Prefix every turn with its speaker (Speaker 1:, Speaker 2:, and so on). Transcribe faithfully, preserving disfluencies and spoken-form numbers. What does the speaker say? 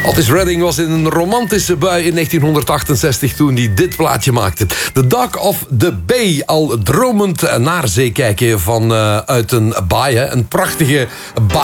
Speaker 1: Otis Redding was in een romantische bui in negentienhonderdachtenzestig toen hij dit plaatje maakte. The Dock of the Bay, al dromend naar zee kijken van uh, uit een baai, hè? Een prachtige baai.